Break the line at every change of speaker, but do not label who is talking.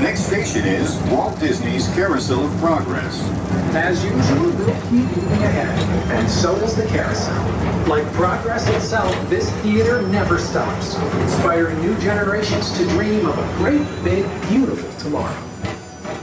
next station is Walt Disney's Carousel of Progress.
As usual, we'll keep moving ahead, and so does the carousel. Like progress itself, this theater never stops, inspiring new generations to dream of a great, big, beautiful tomorrow.